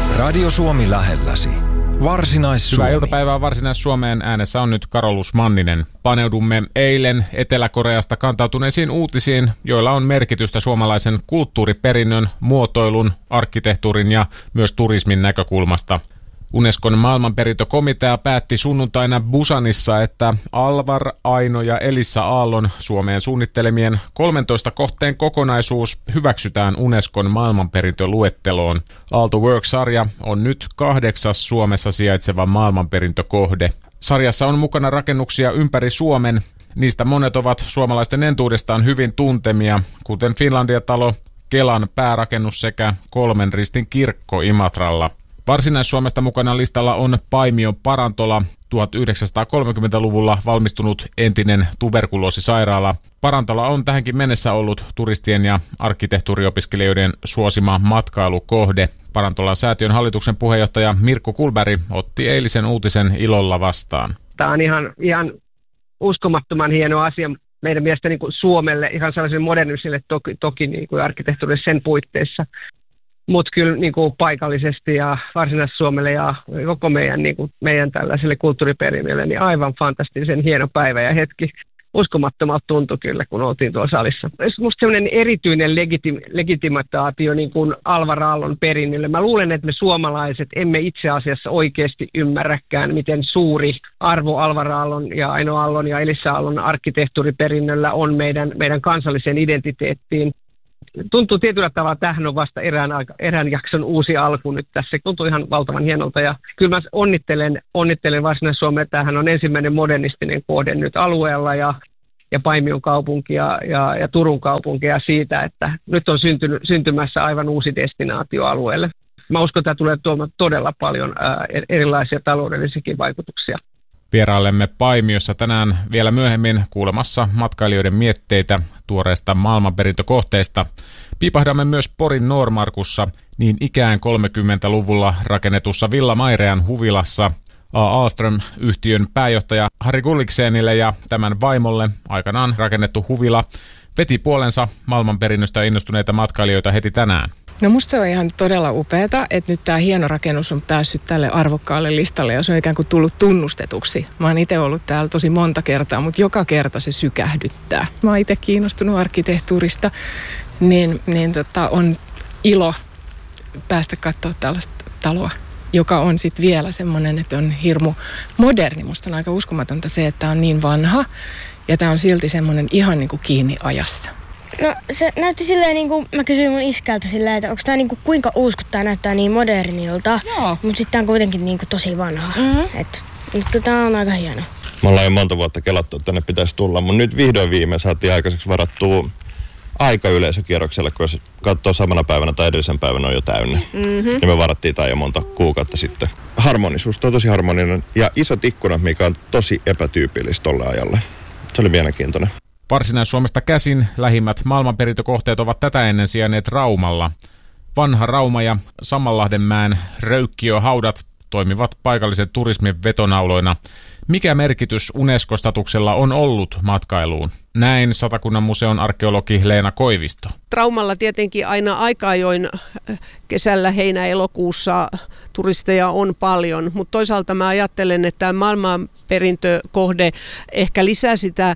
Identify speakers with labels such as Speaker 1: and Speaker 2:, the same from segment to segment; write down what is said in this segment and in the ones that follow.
Speaker 1: Radio Suomi lähelläsi. Varsinais-Suomi.
Speaker 2: Hyvää iltapäivää Varsinais-Suomeen. Äänessä on nyt Karolus Manninen. Paneudumme eilen Etelä-Koreasta kantautuneisiin uutisiin, joilla on merkitystä suomalaisen kulttuuriperinnön, muotoilun, arkkitehtuurin ja myös turismin näkökulmasta. Unescon maailmanperintökomitea päätti sunnuntaina Busanissa, että Alvar, Aino ja Elissa Aallon Suomeen suunnittelemien 13 kohteen kokonaisuus hyväksytään Unescon maailmanperintöluetteloon. Aalto Work-sarja on nyt 8. Suomessa sijaitseva maailmanperintökohde. Sarjassa on mukana rakennuksia ympäri Suomen. Niistä monet ovat suomalaisten entuudestaan hyvin tuntemia, kuten Finlandia-talo, Kelan päärakennus sekä Kolmen ristin kirkko Imatralla. Varsinais-Suomesta mukana listalla on Paimion Parantola, 1930-luvulla valmistunut entinen tuberkuloosisairaala. Parantola on tähänkin mennessä ollut turistien ja arkkitehtuuriopiskelijoiden suosima matkailukohde. Parantolan säätiön hallituksen puheenjohtaja Mirko Kulberg otti eilisen uutisen ilolla vastaan.
Speaker 3: Tämä on ihan uskomattoman hieno asia meidän mielestä niin kuin Suomelle, ihan sellaiselle moderniselle toki niin kuin arkkitehtuurille sen puitteissa. Mutta kyllä niin kuin paikallisesti ja Varsinais-Suomelle ja koko meidän tällaiselle kulttuuriperinnölle niin aivan fantastisen hieno päivä ja hetki. Uskomattomalta tuntui kyllä, kun oltiin tuolla salissa. Minusta sellainen erityinen legitimaatio niin kuin Alvar Aallon perinnölle. Mä luulen, että me suomalaiset emme itse asiassa oikeasti ymmärräkään, miten suuri arvo Alvar Aallon ja Aino Aallon ja Elissa Aallon arkkitehtuuriperinnöllä on meidän kansalliseen identiteettiin. Tuntuu tietyllä tavalla, että tämähän on vasta erään jakson uusi alku nyt tässä. Tuntuu ihan valtavan hienolta ja kyllä mä onnittelen Varsinais-Suomea, että tämähän on ensimmäinen modernistinen kohde nyt alueella ja Paimion kaupunki ja Turun kaupunki ja siitä, että nyt on syntymässä aivan uusi destinaatio alueelle. Mä uskon, että tämä tulee tuomaan todella paljon erilaisia taloudellisiakin vaikutuksia.
Speaker 2: Vierailemme Paimiossa tänään vielä myöhemmin kuulemassa matkailijoiden mietteitä tuoreesta maailmanperintökohteesta. Piipahdamme myös Porin Noormarkussa, niin ikään 30-luvulla rakennetussa Villa Mairean huvilassa. A. Ahlström-yhtiön pääjohtaja Harri Gulliksenille ja tämän vaimolle aikanaan rakennettu huvila veti puolensa maailmanperinnöstä innostuneita matkailijoita heti tänään.
Speaker 4: No musta se on ihan todella upeata, että nyt tämä hieno rakennus on päässyt tälle arvokkaalle listalle ja se on ikään kuin tullut tunnustetuksi. Mä oon itse ollut täällä tosi monta kertaa, mutta joka kerta se sykähdyttää. Mä oon itse kiinnostunut arkkitehtuurista, niin on ilo päästä katsoa tällaista taloa, joka on sitten vielä semmoinen, että on hirmu moderni. Musta on aika uskomatonta se, että tämä on niin vanha ja tämä on silti semmoinen ihan niin kuin kiinni ajassa.
Speaker 5: No se näytti silleen, niin kuin mä kysyin mun iskältä silleen, että onko tää niin kuin, kuinka uusi, kun tää näyttää niin modernilta. Mutta sitten tää on kuitenkin niin kuin tosi vanha. Et kyllä tää on aika hieno.
Speaker 6: Me ollaan jo monta vuotta kelattu, että tänne pitäisi tulla, mutta nyt vihdoin viimein saatiin aikaiseksi varattua aika yleisökierrokselle, kun jos katsoo samana päivänä tai edellisen päivänä on jo täynnä. Ja me varattiin tää jo monta kuukautta sitten. Harmonisuus on tosi harmoninen ja isot ikkunat, mikä on tosi epätyypillistä tolle ajalle. Se oli mielenkiintoinen.
Speaker 2: Varsinais-Suomesta käsin lähimmät maailmanperintökohteet ovat tätä ennen sijainneet Raumalla. Vanha Rauma ja Sammallahdenmäen röykkiöhaudat toimivat paikallisen turismin vetonauloina. Mikä merkitys UNESCO-statuksella on ollut matkailuun? Näin Satakunnan museon arkeologi Leena Koivisto.
Speaker 7: Raumalla tietenkin aina aika ajoin kesällä, heinä-elokuussa turisteja on paljon, mutta toisaalta mä ajattelen, että maailmanperintökohde ehkä lisää sitä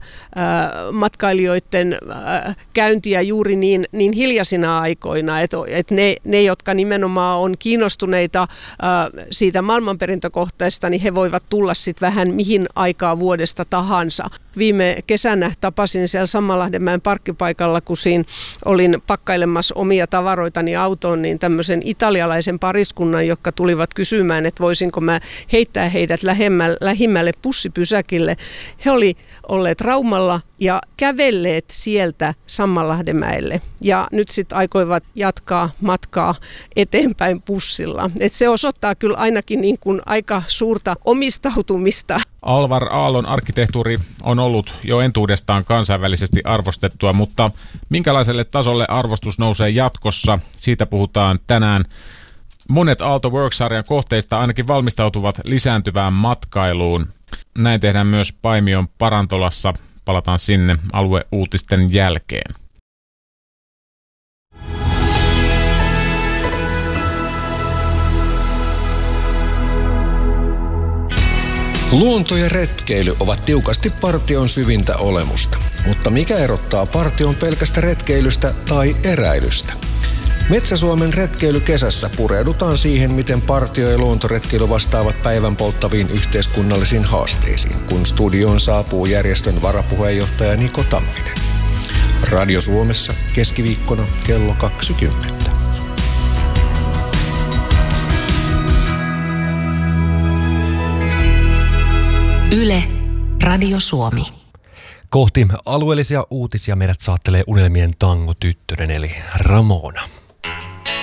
Speaker 7: matkailijoiden käyntiä juuri niin hiljaisina aikoina, että ne, jotka nimenomaan on kiinnostuneita siitä maailmanperintökohteesta, niin he voivat tulla sitten vähän mihin aikaa vuodesta tahansa. Viime kesänä tapasin siellä Sammallahdenmäen parkkipaikalla, kun siinä olin pakkailemassa omia tavaroitani autoon, niin tämmöisen italialaisen pariskunnan, jotka tulivat kysymään, että voisinko mä heittää heidät lähimmälle bussipysäkille. He oli olleet Raumalla ja kävelleet sieltä Sammallahdenmäelle ja nyt sitten aikoivat jatkaa matkaa eteenpäin bussilla. Et se osoittaa kyllä ainakin niin kuin aika suurta omistautumista.
Speaker 2: Alvar Aallon arkkitehtuuri on ollut jo entuudestaan kansainvälisesti arvostettua, mutta minkälaiselle tasolle arvostus nousee jatkossa? Siitä puhutaan tänään. Monet Aalto Work-sarjan kohteista ainakin valmistautuvat lisääntyvään matkailuun. Näin tehdään myös Paimion Parantolassa. Palataan sinne alueuutisten jälkeen.
Speaker 8: Luonto ja retkeily ovat tiukasti partion syvintä olemusta. Mutta mikä erottaa partion pelkästä retkeilystä tai eräilystä? Metsä-Suomen retkeilykesässä pureudutaan siihen, miten partio ja luontoretkeily vastaavat päivän polttaviin yhteiskunnallisiin haasteisiin, kun studioon saapuu järjestön varapuheenjohtaja Niko Tamminen. Radio Suomessa keskiviikkona kello 20.
Speaker 9: Yle, Radio Suomi.
Speaker 10: Kohti alueellisia uutisia meidät saattelee unelmien tangotyttönen eli Ramona.